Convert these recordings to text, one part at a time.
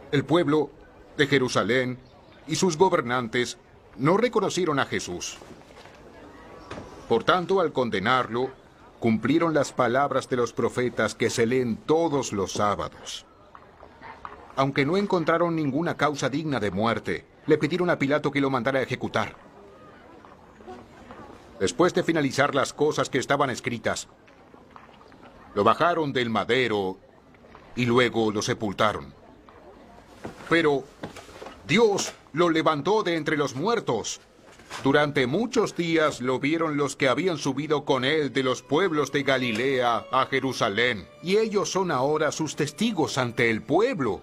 El pueblo de Jerusalén y sus gobernantes no reconocieron a Jesús. Por tanto, al condenarlo, cumplieron las palabras de los profetas que se leen todos los sábados. Aunque no encontraron ninguna causa digna de muerte, le pidieron a Pilato que lo mandara a ejecutar. Después de finalizar las cosas que estaban escritas, lo bajaron del madero y luego lo sepultaron. Pero Dios lo levantó de entre los muertos. Durante muchos días lo vieron los que habían subido con él de los pueblos de Galilea a Jerusalén, y ellos son ahora sus testigos ante el pueblo.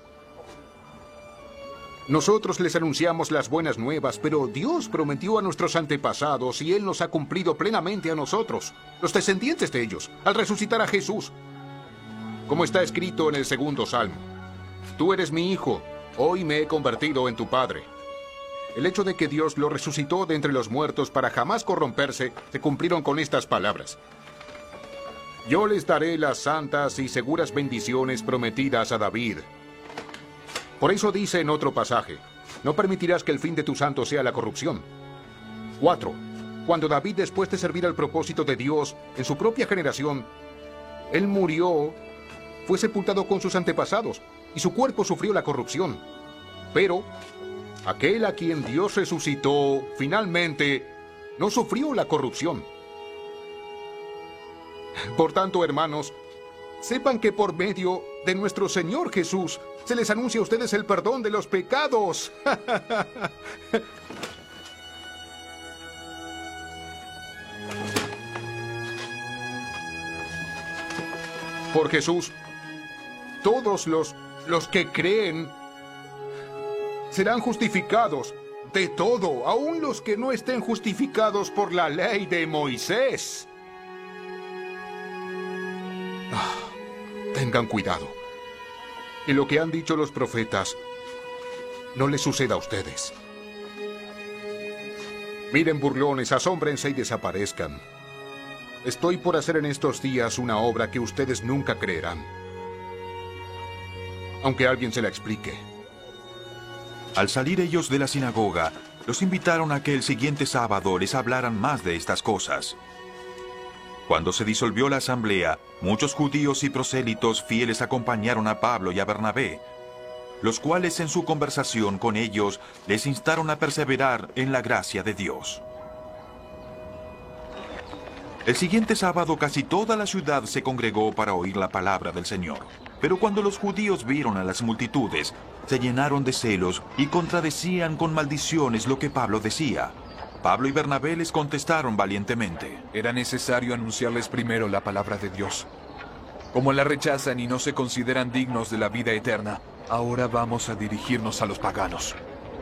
Nosotros les anunciamos las buenas nuevas, pero Dios prometió a nuestros antepasados y Él nos ha cumplido plenamente a nosotros, los descendientes de ellos, al resucitar a Jesús. Como está escrito en el segundo Salmo: Tú eres mi hijo, hoy me he convertido en tu padre. El hecho de que Dios lo resucitó de entre los muertos para jamás corromperse, se cumplieron con estas palabras: Yo les daré las santas y seguras bendiciones prometidas a David. Por eso dice en otro pasaje: No permitirás que el fin de tu santo sea la corrupción. 4. Cuando David, después de servir al propósito de Dios en su propia generación, él murió, fue sepultado con sus antepasados, y su cuerpo sufrió la corrupción. Pero aquel a quien Dios resucitó, finalmente, no sufrió la corrupción. Por tanto, hermanos, sepan que por medio de nuestro Señor Jesús se les anuncia a ustedes el perdón de los pecados. Por Jesús, todos los que creen serán justificados de todo, aun los que no estén justificados por la ley de Moisés. Tengan cuidado. Y lo que han dicho los profetas no les suceda a ustedes. Miren, burlones, asómbrense y desaparezcan. Estoy por hacer en estos días una obra que ustedes nunca creerán, aunque alguien se la explique. Al salir ellos de la sinagoga, los invitaron a que el siguiente sábado les hablaran más de estas cosas. Cuando se disolvió la asamblea, muchos judíos y prosélitos fieles acompañaron a Pablo y a Bernabé, los cuales en su conversación con ellos les instaron a perseverar en la gracia de Dios. El siguiente sábado casi toda la ciudad se congregó para oír la palabra del Señor. Pero cuando los judíos vieron a las multitudes, se llenaron de celos y contradecían con maldiciones lo que Pablo decía. Pablo y Bernabé les contestaron valientemente: Era necesario anunciarles primero la palabra de Dios. Como la rechazan y no se consideran dignos de la vida eterna, ahora vamos a dirigirnos a los paganos.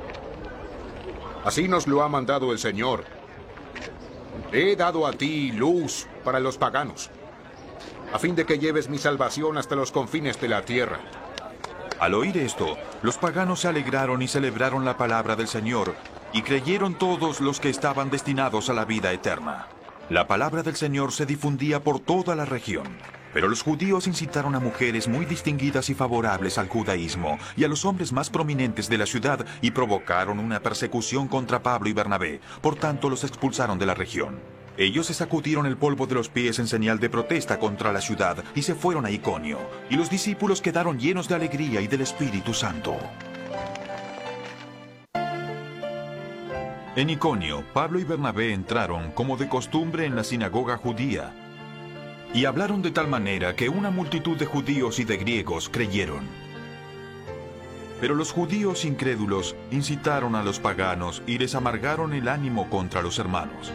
Así nos lo ha mandado el Señor. He dado a ti luz para los paganos, a fin de que lleves mi salvación hasta los confines de la tierra. Al oír esto, los paganos se alegraron y celebraron la palabra del Señor, y creyeron todos los que estaban destinados a la vida eterna. La palabra del Señor se difundía por toda la región. Pero los judíos incitaron a mujeres muy distinguidas y favorables al judaísmo y a los hombres más prominentes de la ciudad y provocaron una persecución contra Pablo y Bernabé. Por tanto, los expulsaron de la región. Ellos se sacudieron el polvo de los pies en señal de protesta contra la ciudad y se fueron a Iconio. Y los discípulos quedaron llenos de alegría y del Espíritu Santo. En Iconio, Pablo y Bernabé entraron, como de costumbre, en la sinagoga judía, y hablaron de tal manera que una multitud de judíos y de griegos creyeron. Pero los judíos incrédulos incitaron a los paganos y les amargaron el ánimo contra los hermanos.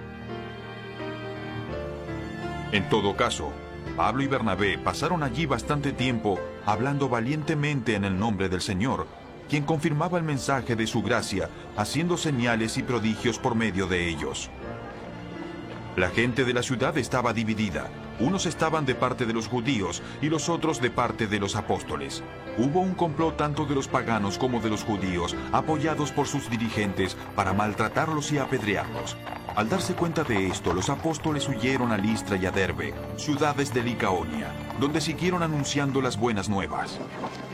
En todo caso, Pablo y Bernabé pasaron allí bastante tiempo hablando valientemente en el nombre del Señor, quien confirmaba el mensaje de su gracia, haciendo señales y prodigios por medio de ellos. La gente de la ciudad estaba dividida. Unos estaban de parte de los judíos y los otros de parte de los apóstoles. Hubo un complot tanto de los paganos como de los judíos, apoyados por sus dirigentes, para maltratarlos y apedrearlos. Al darse cuenta de esto, los apóstoles huyeron a Listra y a Derbe, ciudades de Licaonia, donde siguieron anunciando las buenas nuevas.